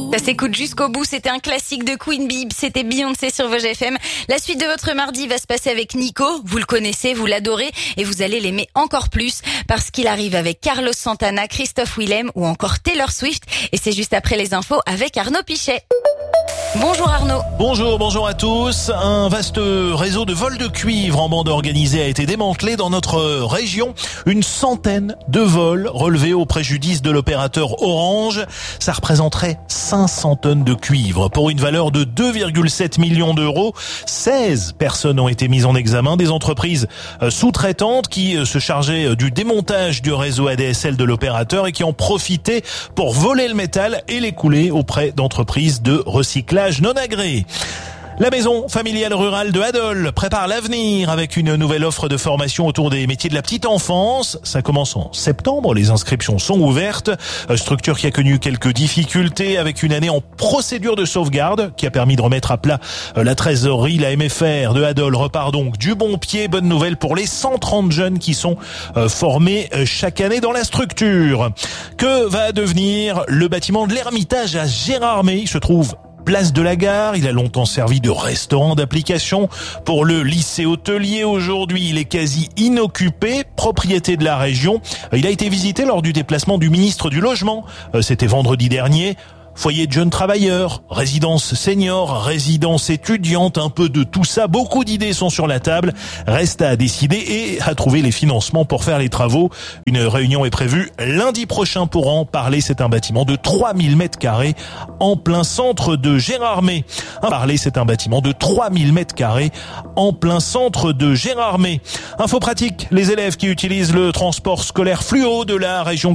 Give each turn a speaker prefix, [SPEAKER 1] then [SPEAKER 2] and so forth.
[SPEAKER 1] Ça s'écoute jusqu'au bout, c'était un classique de Queen Bee, c'était Beyoncé sur Vosges FM. La suite de votre mardi va se passer avec Nico, vous le connaissez, vous l'adorez et vous allez l'aimer encore plus parce qu'il arrive avec Carlos Santana, Christophe Willem ou encore Taylor Swift et c'est juste après les infos avec Arnaud Pichet. Bonjour Arnaud.
[SPEAKER 2] Bonjour à tous. Un vaste réseau de vols de cuivre en bande organisée a été démantelé dans notre région. Une centaine de vols relevés au préjudice de l'opérateur Orange. Ça représenterait 500 tonnes de cuivre pour une valeur de 2,7 millions d'euros. 16 personnes ont été mises en examen, des entreprises sous-traitantes qui se chargeaient du démontage du réseau ADSL de l'opérateur et qui ont profité pour voler le métal et l'écouler auprès d'entreprises de recyclage non agréées. La maison familiale rurale de Adol prépare l'avenir avec une nouvelle offre de formation autour des métiers de la petite enfance. Ça commence en septembre, les inscriptions sont ouvertes. Structure qui a connu quelques difficultés avec une année en procédure de sauvegarde qui a permis de remettre à plat la trésorerie. La MFR de Adol repart donc du bon pied. Bonne nouvelle pour les 130 jeunes qui sont formés chaque année dans la structure. Que va devenir le bâtiment de l'Ermitage à Gérardmer? Il se trouve place de la Gare, il a longtemps servi de restaurant d'application pour le lycée hôtelier. Aujourd'hui, il est quasi inoccupé, propriété de la région. Il a été visité lors du déplacement du ministre du Logement. C'était vendredi dernier. Foyer de jeunes travailleurs, résidence senior, résidence étudiante, un peu de tout ça. Beaucoup d'idées sont sur la table. Reste à décider et à trouver les financements pour faire les travaux. Une réunion est prévue lundi prochain pour en parler. C'est un bâtiment de 3000 mètres carrés en plein centre de Gérardmer. C'est un bâtiment de 3000 mètres carrés en plein centre de Gérardmer. Info pratique, les élèves qui utilisent le transport scolaire fluo de la région